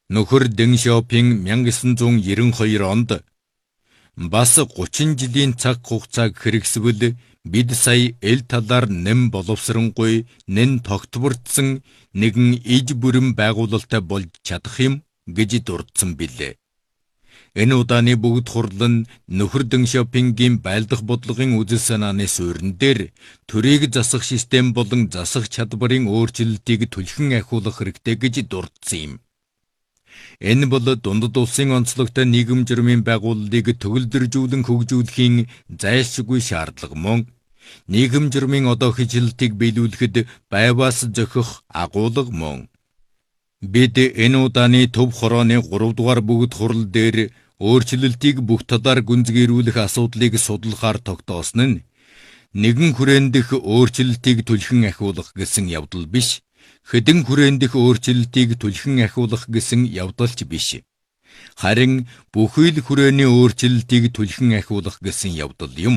Нөхөр Дэн Шяопин 1992 онд бас 30 жилийн цаг хугацааг хэрэгсвэл бид сая эл талаар нэм боловсронгуй нэн тогтворцсон нэгэн иж бүрэн байгуулалттай болж чадах юм гэж дурдсан билээ. Энэ удааны бүгд хурал нь нөхөр Дэн Шяопингийн байлдах бодлогын үзэл санааны суурин дээр төрийг засах систем болон засах чадварын өөрчлөлтийг түлхэн ахиулах хэрэгтэй гэж дурдсан юм. Энэ бол дундад улсын онцлогтой нийгэм журмын байгууллагыг төгөлдржүүлэн хөгжүүлэхийн зайлшгүй шаардлага мөн нийгэм журмын одоо хичээлтийг биелүүлэхэд байваас зохих агуулга мөн. Бид энэ удааны төв хорооны 3 дугаар бүгд хурал дээр өөрчлөлтийг бүх талаар гүнзгийрүүлэх асуудлыг судлахаар тогтоосон нь нэгэн хүрээндх өөрчлөлтийг түлхэн ахиулах гэсэн явдал биш. Хэдэн хүрээндх өөрчлөлтийг түлхэн ахиулах гэсэн явдалч биш. Харин бүхий л хүрээний өөрчлөлтийг түлхэн ахиулах гэсэн явдал юм.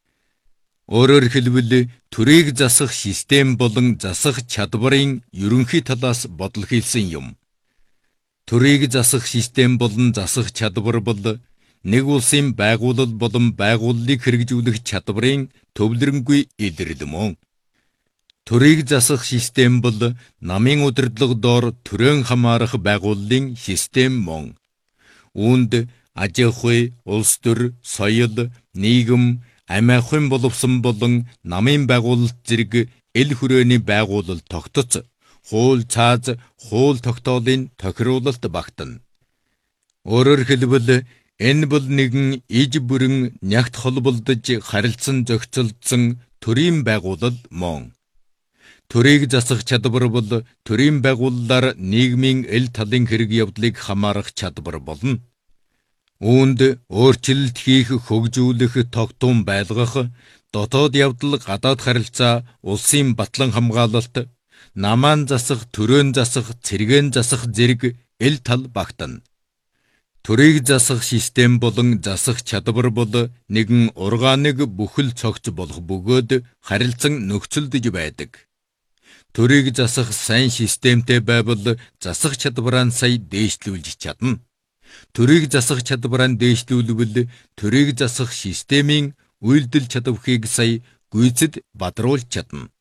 Өөрөөр хэлбэл төрийг засах систем болон засах чадварын ерөнхий талаас бодол хийсэн юм. Төрийг засах систем болон засах чадвар бол нэг улсын байгууллал болон байгууллыг хэрэгжүүлэх чадварын төвлөрөнгүй илрэл мөн. Төрийг засах систем бол намын удирдлага доор төрийн хамаарах байгууллын систем мөн. Үүнд аж ахуй, улс төр, соёл, нийгэм, амь ахуйн боловсон болон намын байгуулалт зэрэг эл хүрээний байгууллал тогтоц, хууль цааз, хууль тогтоолын тохируулалт багтана. Өөрөөр хэлбэл энэ бол нэгэн иж бүрэн нягт холбогдож харилцан зохицолдсон төрийн байгууллал мөн. Төрийг засах чадвар бол төрийн байгууллаар нийгмийн эл талын хэрэг явдлыг хамаарах чадвар болно. Үүнд өөрчлөлт хийх, хөгжүүлэх, тогтун байлгах, дотоод явдал, гадаад харилцаа, улсын батлан хамгаалалт, намаан засах, төрөөн засах, цэргэн засах зэрэг эл тал багтана. Төрийг засах систем болон засах чадвар бол нэгэн органик бүхэл цогц болох бөгөөд харилцан нөхцөлдөж байдаг. Төрийг засах сайн системтэй байвал засах чадвараа сая дээшлүүлж чадна. Төрийг засах чадвараа дээшлүүлвэл төрийг засах системийн үйлдэл чадварыг сая гүйцэд бадруулж чадна.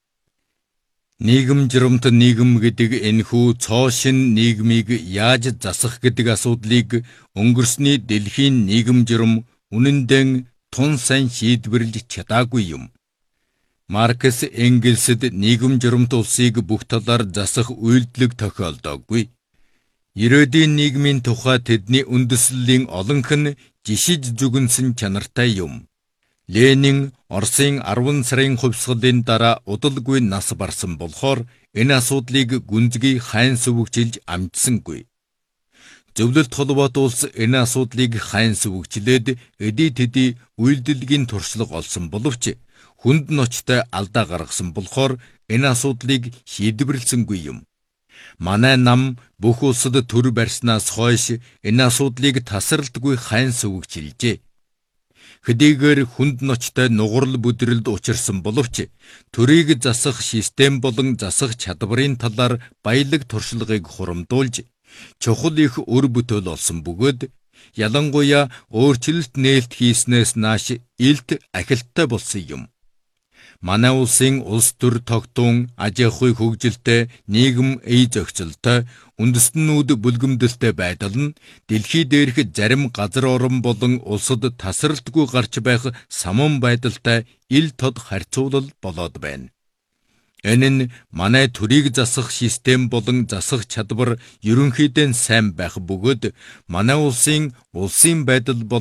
Нийгэм журамт нийгэм гэдэг энэхүү цоо шин нийгмийг яаж засах гэдэг асуудлыг өнгөрсний дэлхийн нийгэм журам үнэндээ тун сайн шийдвэрлэж чадаагүй юм. Маркс Энгельсэд нийгэм журамт улсыг бүх талаар засах үйлдэлэг тохиолдоогүй. Ирээдүйн нийгмийн тухай тэдний үндэслэлийн олонх нь жишиж зүгэнсэн чанартай юм. Ленин Оросын 10 сарын хувьсгалын дараа удалгүй нас барсан болохоор энэ асуудлыг гүнзгий хайн сүвгжилж амжсангүй. Зөвлөлт холбоот улс энэ асуудлыг хайн сүвгчлээд эдий тэдий үйлдэлгийн туршлага олсон боловч хүнд ночтой алдаа гаргасан болохоор энэ асуудлыг шийдвэрлсэнгүй юм. Манай нам бүх улсад төр барьснаас хойш энэ асуудлыг тасралтгүй хайн сүвгжилжээ. Хэдийгээр хүнд ночтой нугарал бүдрэлд учирсан боловч төрийг засах систем болон засах чадварын талаар баялаг туршлагыг хурамдуулж чухал их өр бүтээл олсон бөгөөд ялангуяа өөрчлөлт нээлт хийснээс нааш илт ахилттай болсон юм. Манай улсын улс төр тогтун, аж ахуй хөгжилтэй, нийгэм ий зохицолтой, үндэстнүүд бүлгэмдэлтэй байдал нь дэлхий дээрх зарим газар орон болон улсад тасралтгүй гарч байх самун байдалтай ил тод харьцуулал болоод байна. Энэ нь манай төрийг засах систем болон засах чадвар ерөнхийдөө сайн байх бөгөөд манай улсын байдал